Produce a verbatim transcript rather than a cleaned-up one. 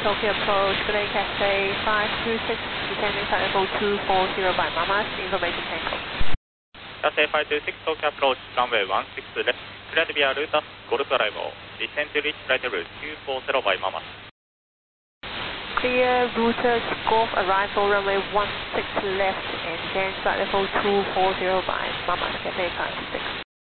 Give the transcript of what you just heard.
Tokyo approach, good day Cathay five two six, descending flight level two four zero by Mamas, information Tango. Cathay five two six, Tokyo approach, runway one six left, clear to be route Golf arrival, descend to reach flight level two four zero by Mamas. Clear route Golf arrival, runway one six left, and then flight level two four zero by Mamas, Cathay five two six.